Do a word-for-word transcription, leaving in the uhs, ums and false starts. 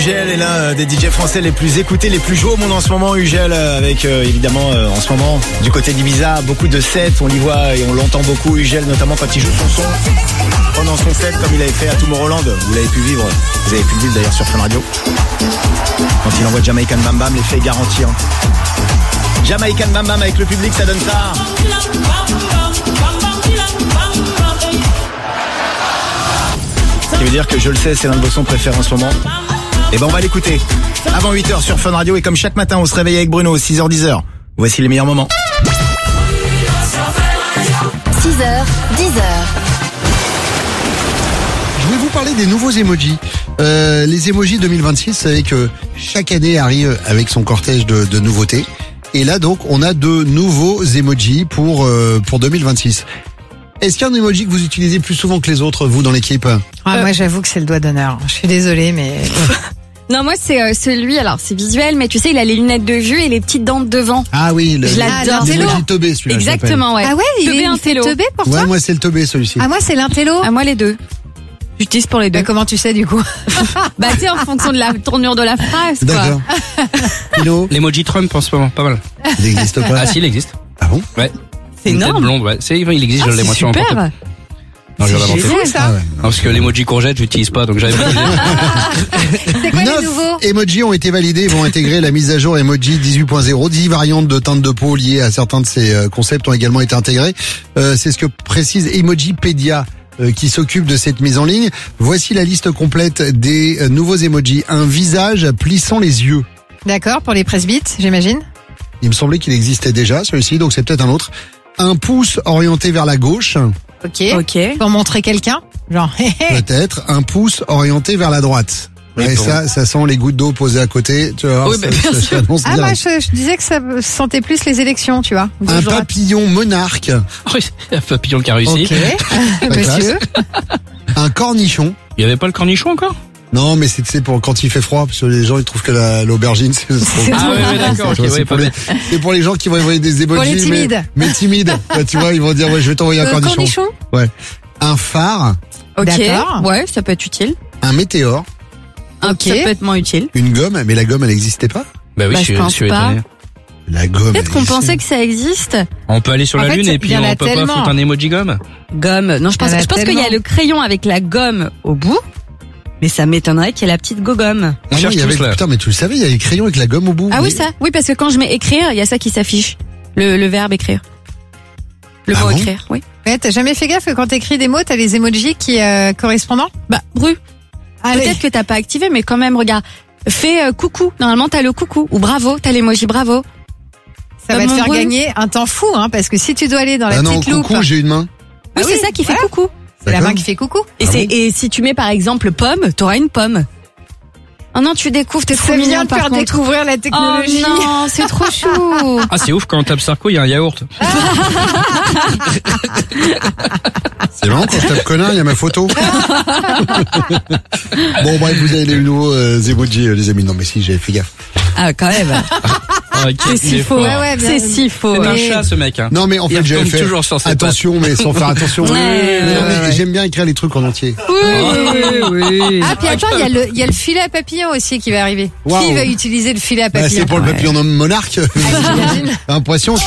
Ugel est l'un des D J français les plus écoutés, les plus joués au monde en ce moment. Ugel avec euh, évidemment euh, en ce moment du côté d'Ibiza beaucoup de sets, on l'y voit et on l'entend beaucoup. Ugel notamment quand il joue son son pendant son set comme il avait fait à Tomorrowland. Vous l'avez pu vivre, vous avez pu le vivre d'ailleurs sur Fun Radio. Quand il envoie Jamaican Bam Bam, l'effet est garanti. Hein. Jamaican Bam Bam avec le public, ça donne ça. Ce qui veut dire que je le sais, c'est l'un de vos sons préférés en ce moment. Et ben on va l'écouter avant huit heures sur Fun Radio. Et comme chaque matin on se réveille avec Bruno, six heures dix heures. Voici les meilleurs moments. six heures dix heures. Je vais vous parler des nouveaux emojis. Euh, les emojis deux mille vingt-six, vous savez que chaque année arrive avec son cortège de, de nouveautés. Et là donc on a de nouveaux emojis pour, euh, pour deux mille vingt-six. Est-ce qu'il y a un emoji que vous utilisez plus souvent que les autres, vous, dans l'équipe? Ah, euh... Moi, j'avoue que c'est le doigt d'honneur. Je suis désolée, mais... Non, moi, c'est euh, celui, alors c'est visuel, mais tu sais, il a les lunettes de vue et les petites dents de devant. Ah oui, le, je l'adore. L'emoji teubé, celui-là. Exactement, ouais. Ah ouais, il teubé, est un télo. teubé pour toi? Ouais, moi, c'est le teubé, celui-ci. Ah, moi, c'est l'intello. Ah, moi, les deux. J'utilise pour les deux. Bah, comment tu sais, du coup? Bah, tu sais, en fonction de la tournure de la phrase, quoi. D'accord. Pino? L'emoji Trump en ce moment, pas mal. Il n'existe pas. Ah si, il existe. Ah bon? Ouais. C'est une énorme. tête blonde, ouais. C'est, il existe, Ah, je l'ai moi sur mon super. portable. Non, je viens d'inventer. C'est ça. Ah ouais. Non, parce que l'emoji courgette, j'utilise pas, donc j'avais pas dit. C'est quoi les Neuf nouveaux? emojis ont été validés et vont intégrer la mise à jour Emoji dix-huit point zéro. dix variantes de teinte de peau liées à certains de ces euh, concepts ont également été intégrés. Euh, c'est ce que précise Emojipedia euh, qui s'occupe de cette mise en ligne. Voici la liste complète des euh, nouveaux emojis. Un visage plissant les yeux. D'accord, pour les presbytes, j'imagine. Il me semblait qu'il existait déjà celui-ci, donc c'est peut-être un autre. Un pouce orienté vers la gauche. Ok. Ok. Pour montrer quelqu'un. Genre, Peut-être. Un pouce orienté vers la droite. Oui, Et bon. ça, ça sent les gouttes d'eau posées à côté. Tu vois, Oui, ça, bah, bien ça, sûr. ça annonce ah, moi, direct. je, je disais que ça sentait plus les élections, tu vois. Un Gauche-droite. papillon monarque. Oui, un papillon qui a réussi. Ok. Pas Monsieur. Un cornichon. Il y avait pas le cornichon encore? Non, mais c'est c'est pour quand il fait froid, parce que les gens ils trouvent que la- l'aubergine c'est trop- Ah ouais, ouais, d'accord, Tu ok, vois, c'est ouais, pour pas les- bête. c'est pour les gens qui vont envoyer des Pour les emojis, mais, timides. mais timides. Là, tu vois, ils vont dire ouais, je vais t'envoyer un Euh, cornichon. cornichon. Ouais. Un phare, Ok. D'accord. Ouais, ça peut être utile. un météore, Ok. Ça peut être moins utile. une gomme, mais la gomme elle n'existait pas. Bah oui, Bah, je je suis, pense je suis pas. étonné. La gomme. Peut-être elle qu'on existait. pensait que ça existe. On peut aller sur En la fait, lune et il puis y en on a peut tellement. pas foutre un emoji gomme? Gomme. Non, je pense, Il y en a je pense qu'il y tellement. a le crayon avec la gomme au bout. Mais ça m'étonnerait qu'il y ait la petite gogomme. On Ah non, cherche il y avait, tous là. putain, mais tu le savais, il y a les crayons avec la gomme au bout. Ah oui, Mais- ça. Oui, parce que quand je mets écrire, il y a ça qui s'affiche. Le, le verbe écrire. Le Ah mot bon écrire, oui. Ouais, t'as jamais fait gaffe que quand t'écris des mots, t'as les emojis qui euh, correspondent? Bah, Bru. Allez. Peut-être que t'as pas activé, mais quand même, regarde. Fais euh, coucou. Normalement, t'as le coucou. Ou bravo. T'as l'emoji bravo. Ça va te Comme faire Bru. gagner un temps fou, hein, parce que si tu dois aller dans la Ah non, petite loupe, coucou, j'ai une main. Oui, Ah c'est oui, ça qui fait voilà. coucou. c'est la D'accord. main qui fait coucou. Et, Ah c'est, bon et si tu mets par exemple pomme, t'auras une pomme. Oh non, tu découvres, t'es trop C'est bien mignon de par faire contre. découvrir la Oh technologie. non, c'est trop chou. Ah, c'est ouf, quand on tape Sarko, il y a un yaourt. C'est marrant, quand je tape connard, il y a ma photo. Bon, bref, vous avez les nouveaux euh, emojis, euh, les amis. Non, mais si, j'avais fait gaffe. Ah, quand même. Ah, quel C'est si effort. faux. Ouais, ouais, bien. C'est si faux. C'est un Mais- chat, ce mec, hein. Non, mais en Il fait, j'avais retombe fait toujours sur ses attention, mais sans faire attention. Ouais, Mais ouais, non, mais ouais. j'aime bien écrire les trucs en entier. Oui, oui, oui. Ah, puis attends, il y a le, il y a le filet à papillon aussi qui va arriver. Waouh. Qui va utiliser le filet à Bah, papillon? c'est pour le papillon monarque. j'imagine. Impression.